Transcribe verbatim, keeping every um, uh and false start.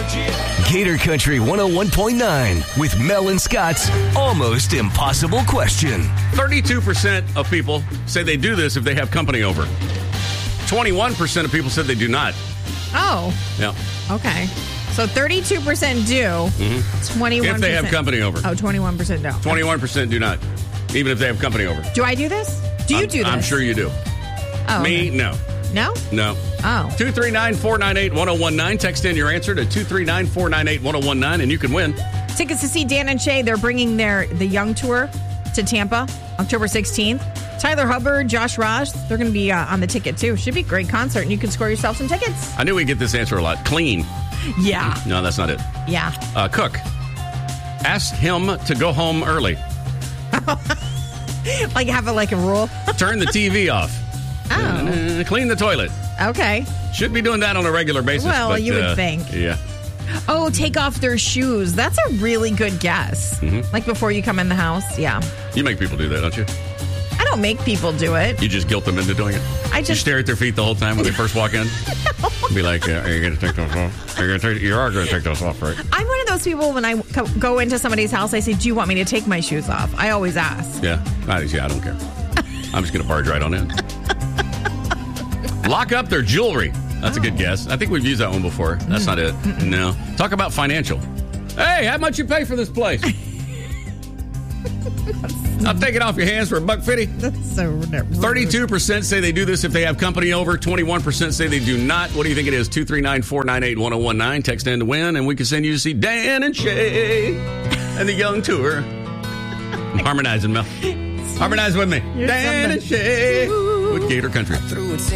Gator Country one oh one point nine with Mel and Scott's Almost Impossible Question. thirty-two percent of people say they do this if they have company over. twenty-one percent of people said they do not. Oh. Yeah. Okay. So thirty-two percent do. Mm-hmm. twenty-one percent. If they have company over. Oh, twenty-one percent don't. twenty-one percent do not. Even if they have company over. Do I do this? Do you I'm, do this? I'm sure you do. Oh, Me, okay. no. No? No. Oh. two three nine, four nine eight, one oh one nine. Text in your answer to two three nine, four nine eight, one oh one nine, and you can win. Tickets to see Dan and Shay. They're bringing their the Young Tour to Tampa, October sixteenth. Tyler Hubbard, Josh Ross, they're going to be uh, on the ticket, too. Should be a great concert, and you can score yourself some tickets. I knew we'd get this answer a lot. Clean. Yeah. No, that's not it. Yeah. Uh, Cook. Ask him to go home early. Like have a, like a rule? Turn the T V off. Oh. Uh, clean the toilet. Okay. Should be doing that on a regular basis. Well, but, you would uh, think. Yeah. Oh, take off their shoes. That's a really good guess. Mm-hmm. Like before you come in the house. Yeah. You make people do that, don't you? I don't make people do it. You just guilt them into doing it? I You just stare at their feet the whole time when they first walk in? Be like, yeah, are you going to take those off? Are you, gonna take, you are going to take those off, right? I'm one of those people when I co- go into somebody's house, I say, do you want me to take my shoes off? I always ask. Yeah. I, yeah, I don't care. I'm just going to barge right on in. Lock up their jewelry. That's oh. a good guess. I think we've used that one before. That's mm. not it. Mm-mm. No. Talk about financial. Hey, how much you pay for this place? I'll take it off your hands for a buck fifty. That's so rude. thirty-two percent say they do this if they have company over. twenty-one percent say they do not. What do you think it is? two three nine, four nine eight, one oh one nine. Text in to win, and we can send you to see Dan and Shay and the Young Tour. I'm harmonizing, Mel. Harmonize with me. You're Dan something. and Shay with Gator Country.